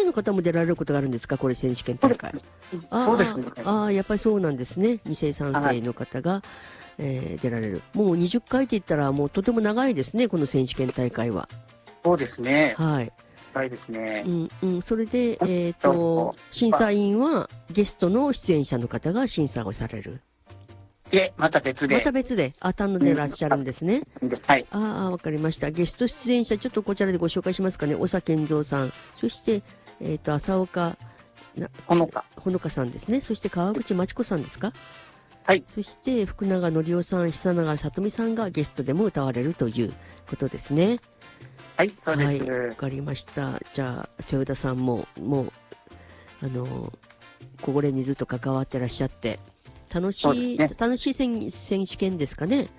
の方も出られることがあるんですか、これ選手権大会。 そうですね。 やっぱりそうなんですね。2世3世の方が、出られる。もう20回って言ったらもうとても長いですね、この選手権大会は。 そうですね。 はい。 長いですね。 それで、審査員はゲストの出演者の方が審査をされる。 また別で。 また別で、単のでいらっしゃるんですね。 はい。 わかりました。ゲスト出演者、ちょっとこちらでご紹介しますかね。長健三さん。そして、浅岡ほのかさんですね。そして川口真知子さんですか。 はい。 そして福永則夫さん、久永里美さんがゲストでも歌われるということですね。 はい、そうです。 わかりました。じゃあ、豊田さんも、ここにずっと関わってらっしゃって、楽しい選手権ですかね。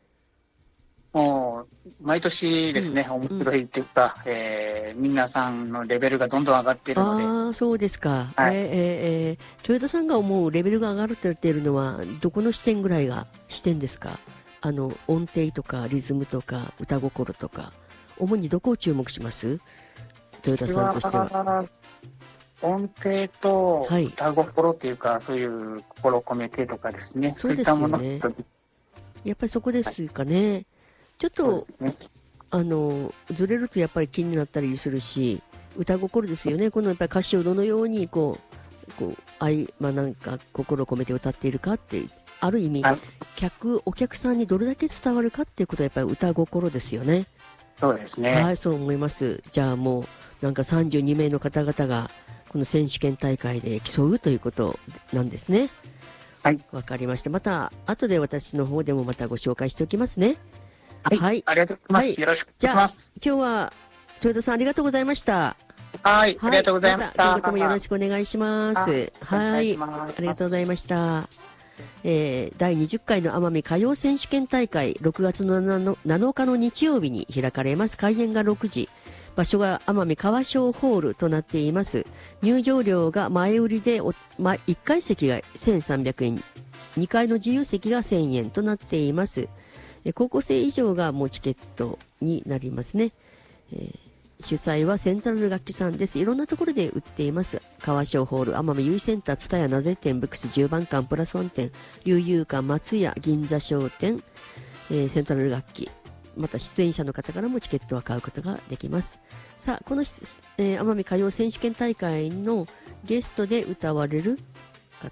もう、毎年ですね、面白いっていうか、皆さんのレベルがどんどん上がっているので。 そうですか。豊田さんが思うレベルが上がるって言っているのは、どこの視点ぐらいが視点ですか。音程とかリズムとか歌心とか、主にどこを注目します？豊田さんとしては。 音程と歌心っていうか、そういう心込めてとかですね。 そうですよね。やっぱりそこですかね。ちょっと、ずれるとやっぱり気になったりするし、歌心ですよね。このやっぱり歌詞をどのようになんか心を込めて歌っているかって、ある意味、お客さんにどれだけ伝わるかっていうことはやっぱり歌心ですよね。 そうですね。 はい、そう思います。じゃあもう、なんか32名の方々が、この選手権大会で競うということなんですね。 はい。 わかりました。また、後で私の方でもまたご紹介しておきますね。 はい。ありがとうございます。よろしくお願いします。 今日は、豊田さんありがとうございました。 はい。ありがとうございました。 今後ともよろしくお願いします。はい。ありがとうございました。第20回の奄美歌謡選手権大会、6月の7日の日曜日に開かれます。開演が6時。場所が奄美川商ホールとなっています。入場料が前売りで1階席が1300円、2階の自由席が1000円となっています。高校生以上がもうチケットになりますね。主催はセントラル楽器さんです。いろんなところで売っています。川商ホール、奄美優位センター、蔦屋なぜ店、ブックス10番館、プラスワン店、龍遊館、松屋、銀座商店、セントラル楽器。また出演者の方からもチケットは買うことができます。さあ、この、奄美歌謡選手権大会のゲストで歌われる方。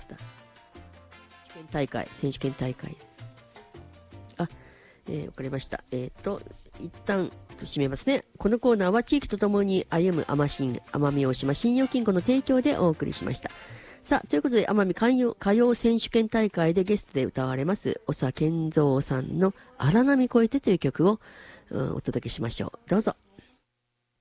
選手権大会。わかりました。一旦締めますね。このコーナーは地域とともに歩む奄美大島信用金庫の提供でお送りしました。さあ、ということで、奄美歌謡選手権大会でゲストで歌われます、長健三さんの荒波越えてという曲を、お届けしましょう。どうぞ。